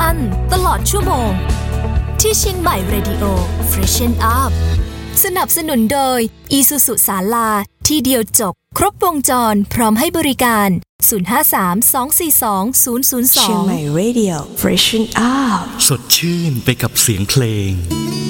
อั้นตลอดชั่วโมงที่เชียงใหม่ Radio Freshen Up สนับสนุนโดย Isuzu ศาลาที่เดียวจบครบวงจรพร้อมให้บริการ053-242-002 เชียงใหม่ Radio Freshen Up สดชื่นไปกับเสียงเพลง